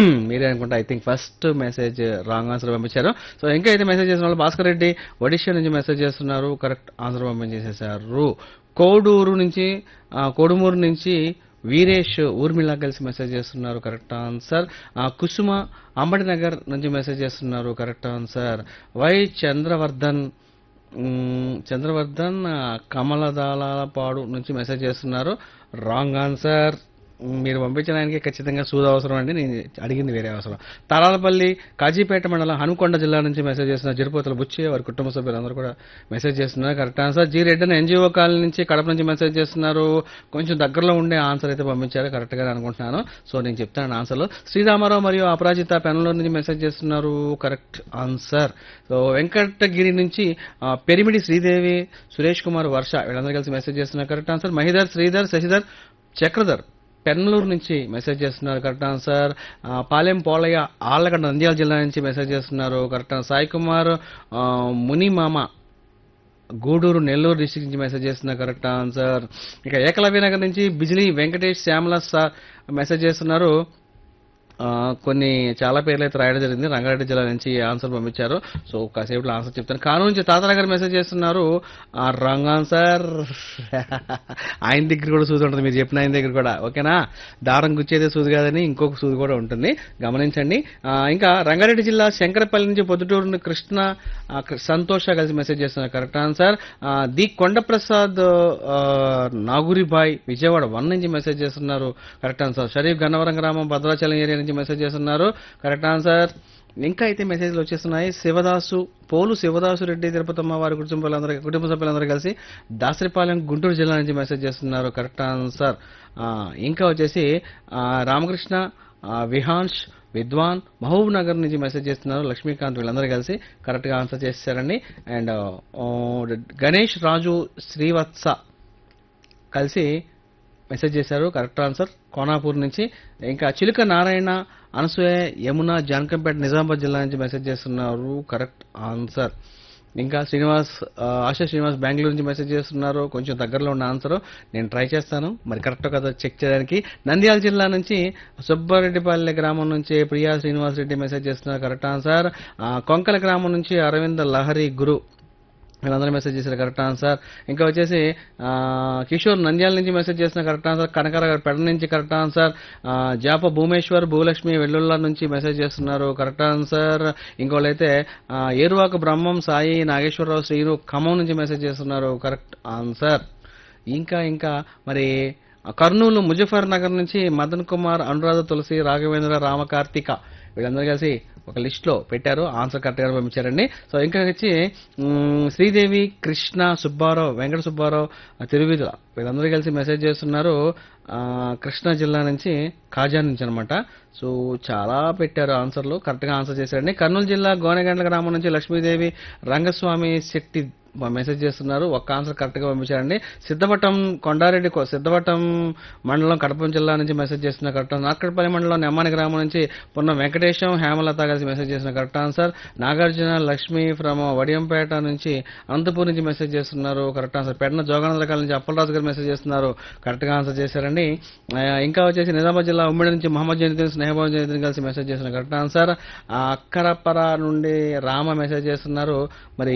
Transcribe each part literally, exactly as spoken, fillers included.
మీరే అనుకుంటా I think first message wrong answer పంపించారు. సో ఇంకా అయితే మెసేజ్ చేసిన వాళ్ళు భాస్కర్ రెడ్డి ఒడిషా నుంచి మెసేజ్ చేస్తున్నారు, కరెక్ట్ ఆన్సర్ పంపించేసేసారు. కోడూరు నుంచి ఆ, కోడుమూరు నుంచి వీరేష్ ఊర్మిళ కలిసి మెసేజ్ చేస్తున్నారు, కరెక్ట్ ఆన్సర్. ఆ, కుసుమ అంబటి నగర్ నుంచి మెసేజ్ చేస్తున్నారు, కరెక్ట్ ఆన్సర్. వై చంద్రవర్ధన్ మ్, చంద్రవర్ధన్ ఆ, కమలదళపాడు నుంచి మెసేజ్ చేస్తున్నారు, రాంగ్ ఆన్సర్. మీరు పంపించిన ఆయనకి ఖచ్చితంగా సూది అవసరం అండి, నేను అడిగింది వేరే అవసరం. తాళాలపల్లి కాజీపేట మండలం హనుకొండ జిల్లా నుంచి మెసేజ్ చేస్తున్నారు జరుపోతుల బుచ్చి, వారి కుటుంబ సభ్యులందరూ కూడా మెసేజ్ చేస్తున్నారు, correct answer. G Reddy NGO colony నుంచి కడప నుంచి మెసేజ్ చేస్తున్నారు, కొంచెం దగ్గరలో ఉండే ఆన్సర్ అయితే పంపించారు, కరెక్ట్ గా అనుకుంటున్నాను. సో నేను చెప్తాను ఆన్సర్లు. శ్రీరామారావు మరియు అపరాజిత పెనలూరు నుంచి మెసేజ్ చేస్తున్నారు, కరెక్ట్ ఆన్సర్. సో వెంకటగిరి నుంచి ఆ, పెరిమిడి శ్రీదేవి, సురేష్ కుమార్, వర్ష వీళ్ళందరూ కలిసి మెసేజ్ చేస్తున్నారు, కరెక్ట్ ఆన్సర్. మహిధర్, శ్రీధర్, శశిధర్, చక్రధర్ పెన్నలూరు నుంచి మెసేజ్ చేస్తున్నారు, కరెక్ట్ ఆన్సర్. ఆ, పాలెం పోలయ్య ఆళ్లగడ్డ నంద్యాల జిల్లా నుంచి మెసేజ్ చేస్తున్నారు, కరెక్ట్ ఆన్సర్. సాయి కుమార్ ఆ, మునిమామ గూడూరు నెల్లూరు డిస్టిక్ నుంచి మెసేజ్ చేస్తున్నారు, కరెక్ట్ ఆన్సర్. ఇక ఏకలవ్య నగర్ నుంచి బిజిలీ వెంకటేష్ శ్యామల సార్ మెసేజ్ చేస్తున్నారు. ఆ, కొన్ని చాలా పేర్లు అయితే రాయడం జరిగింది, రంగారెడ్డి జిల్లా నుంచి ఆన్సర్ పంపించారు. సో కాసేపులో ఆన్సర్ చెప్తాను. కానూరు నుంచి తాతానగర్ మెసేజ్ చేస్తున్నారు, ఆ, రాంగ్ ఆన్సర్. ఆయన దగ్గర కూడా సూది ఉంటుంది, మీరు చెప్పిన ఆయన దగ్గర కూడా, ఓకేనా. దారం గుచ్చేదే సూది కాదని ఇంకొక సూది కూడా ఉంటుంది, గమనించండి. ఆ, ఇంకా రంగారెడ్డి జిల్లా శంకరపల్లి నుంచి పొద్దుటూరు కృష్ణ ఆ, కృ- సంతోష కలిసి మెసేజ్ చేస్తున్నారు, కరెక్ట్ ఆన్సర్. ఆ, ది కొండప్రసాద్ ఆ, నాగురిబాయ్ విజయవాడ వన్ నుంచి మెసేజ్ చేస్తున్నారు, కరెక్ట్ ఆన్సర్. షరీఫ్ గన్నవరం గ్రామం భద్రాచలం ఏరియా నుంచి మెసేజ్ చేస్తున్నారు, కరెక్ట్ ఆన్సర్. ఇంకా అయితే మెసేజ్లు వచ్చేస్తున్నాయి. శివదాసు పోలు శివదాసు రెడ్డి తిరుపతమ్మ వారి కుటుంబాలందరూ కుటుంబ సభ్యులందరూ కలిసి దాసరిపాలెం గుంటూరు జిల్లా నుంచి మెసేజ్ చేస్తున్నారు, కరెక్ట్ ఆన్సర్. ఆ, ఇంకా వచ్చేసి ఆ, రామకృష్ణ ఆ, విహాన్స్ విద్వాన్ మహబూబ్ నగర్ నుంచి మెసేజ్ చేస్తున్నారు, లక్ష్మీకాంత్ వీళ్ళందరూ కలిసి కరెక్ట్ గా ఆన్సర్ చేశారండి. అండ్ గణేష్ రాజు శ్రీవత్స కలిసి మెసేజ్ చేశారు, కరెక్ట్ ఆన్సర్ కోనాపూర్ నుంచి. ఇంకా చిలుక నారాయణ అనసూయ యమున జానకంపేట నిజామాబాద్ జిల్లా నుంచి మెసేజ్ చేస్తున్నారు, కరెక్ట్ ఆన్సర్. ఇంకా శ్రీనివాస్ ఆ, ఆశా శ్రీనివాస్ బెంగళూరు నుంచి మెసేజ్ చేస్తున్నారు, కొంచెం దగ్గరలో ఉన్న ఆన్సర్ నేను ట్రై చేస్తాను, మరి కరెక్ట్ కదా చెక్ చేయడానికి. నంద్యాల జిల్లా నుంచి సుబ్బారెడ్డిపల్లె గ్రామం నుంచి ప్రియా శ్రీనివాస్ రెడ్డి మెసేజ్ చేస్తున్నారు, కరెక్ట్ ఆన్సర్. ఆ, కొంకల గ్రామం నుంచి అరవింద్ లహరి గురు వీళ్ళందరూ మెసేజ్ చేశారు, కరెక్ట్ ఆన్సర్. ఇంకా వచ్చేసి ఆ, కిషోర్ నంద్యాల నుంచి మెసేజ్ చేసిన కరెక్ట్ ఆన్సర్. కనకర పెడ నుంచి కరెక్ట్ ఆన్సర్. ఆ, జాప భూమేశ్వర్ భూలక్ష్మి వెల్లుల్లా నుంచి మెసేజ్ చేస్తున్నారు, కరెక్ట్ ఆన్సర్. ఇంకోళ్ళైతే ఆ, ఏరువాక బ్రహ్మం సాయి నాగేశ్వరరావు శ్రీను ఖమ్మం నుంచి మెసేజ్ చేస్తున్నారు, కరెక్ట్ ఆన్సర్. ఇంకా ఇంకా మరి కర్నూలు ముజఫర్ నగర్ నుంచి మదన్ కుమార్, అనురాధ, తులసి, రాఘవేంద్ర, రామకార్తిక వీళ్ళందరూ కలిసి ఒక లిస్ట్ లో పెట్టారు, ఆన్సర్ కరెక్ట్ గా పంపించారండి. సో ఇంకా వచ్చి మ్, శ్రీదేవి, కృష్ణ, సుబ్బారావు, వెంకట సుబ్బారావు, తిరువిధుల వీళ్ళందరూ కలిసి మెసేజ్ చేస్తున్నారు, ఆ, కృష్ణా జిల్లా నుంచి కాజా నుంచి అనమాట. సో చాలా పెట్టారు ఆన్సర్లు, కరెక్ట్ గా ఆన్సర్ చేశారండి. కర్నూలు జిల్లా గోనెగండ్ల గ్రామం నుంచి లక్ష్మీదేవి రంగస్వామి శెట్టి మెసేజ్ చేస్తున్నారు, ఒక్క ఆన్సర్ కరెక్ట్ గా పంపించారండి. సిద్ధవటం కొండారెడ్డి కో- సిద్ధవటం మండలం కడప జిల్లా నుంచి మెసేజ్ చేస్తున్న కరెక్ట్. నార్కట్పల్లి మండలం నెమ్మాని గ్రామం నుంచి పున్న వెంకటేశం హేమలత కలిసి మెసేజ్ చేసిన correct answer. Nagarjuna Lakshmi from Vadiyampeta నుంచి అనంతపూర్ నుంచి మెసేజ్ చేస్తున్నారు, కరెక్ట్ ఆన్సర్. పెడన జోగానంద కాల నుంచి అప్పలరాజు గారు మెసేజ్ చేస్తున్నారు, కరెక్ట్ గా ఆన్సర్ చేశారండి. ఆ, ఇంకా వచ్చేసి నిజామాబాద్ జిల్లా ఉమ్మడి నుంచి మహమ్మద్ జైనుద్దీన్ స్నేహబాబు జైనుద్దీన్ కలిసి మెసేజ్ చేస్తున్న కరెక్ట్ ఆన్సర్. ఆ, అక్కరపర నుండి రామ మెసేజ్ చేస్తున్నారు, మరి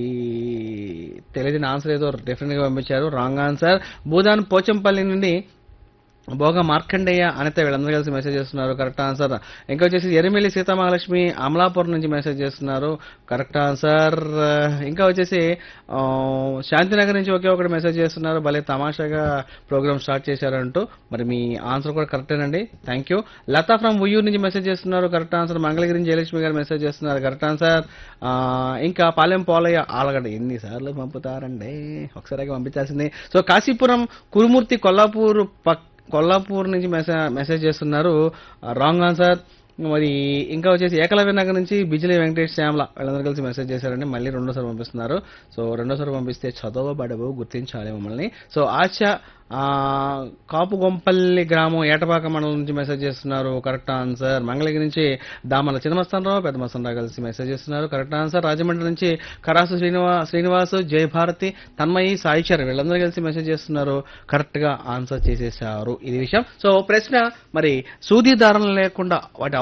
తెలియని ఆన్సర్ ఏదో డిఫరెంట్ గా పంపించారు, రాంగ్ ఆన్సర్. భూదాన్ పోచంపల్లి నుండి భోగ మార్కండేయ అనిత వీళ్ళందరూ కలిసి మెసేజ్ చేస్తున్నారు, కరెక్ట్ ఆన్సర్. ఇంకా వచ్చేసి ఎరిమిల్లి సీతామహాలక్ష్మి అమలాపురం నుంచి మెసేజ్ చేస్తున్నారు, కరెక్ట్ ఆన్సర్. ఇంకా వచ్చేసి ఆ, శాంతినగర్ నుంచి ఒకే ఒకటి మెసేజ్ చేస్తున్నారు, భలే తమాషాగా ప్రోగ్రామ్ స్టార్ట్ చేశారంటూ. మరి మీ ఆన్సర్ కూడా కరెక్టేనండి, thank you. Lata from Uyyuru నుంచి మెసేజ్ చేస్తున్నారు, కరెక్ట్ ఆన్సర్. మంగళగిరి నుంచి జయలక్ష్మి గారు మెసేజ్ చేస్తున్నారు, కరెక్ట్ ఆన్సర్. ఆ, ఇంకా పాలెం పోలయ్య ఆలగడ్డ ఎన్నిసార్లు పంపుతారండి, ఒకసారిగా పంపించాల్సింది. సో కాశీపురం కురుమూర్తి కొల్లాపూర్ పక్ కొల్లాపూర్ నుంచి మెసేజ్ మెసేజ్ చేస్తున్నారు, రాంగ్ ఆన్సర్. మరి ఇంకా వచ్చేసి ఏకలవ్య నగర్ నుంచి బిజిలీ వెంకటేష్ శ్యామల వీళ్ళందరూ కలిసి మెసేజ్ చేశారండి, మళ్ళీ రెండోసారి పంపిస్తున్నారు. సో రెండోసారి పంపిస్తే చదవబడవు, గుర్తించాలి మమ్మల్ని. సో ఆశ ఆ, కాపుగొంపల్లి గ్రామం ఏటపాక మండలం నుంచి మెసేజ్ చేస్తున్నారు, కరెక్ట్ ఆన్సర్. మంగళగిరి నుంచి దామల చిన్నమస్తానరావు పెద్ద మస్తానరావు కలిసి మెసేజ్ చేస్తున్నారు, కరెక్ట్ ఆన్సర్. రాజమండ్రి నుంచి కరాసు శ్రీనివా శ్రీనివాస్ జయభారతి తన్మయి సాయిచర్ వీళ్ళందరూ కలిసి మెసేజ్ చేస్తున్నారు, కరెక్ట్ గా ఆన్సర్ చేసేసారు. ఇది విషయం. సో ప్రశ్న మరి సూది దారం లేకుండా వాటి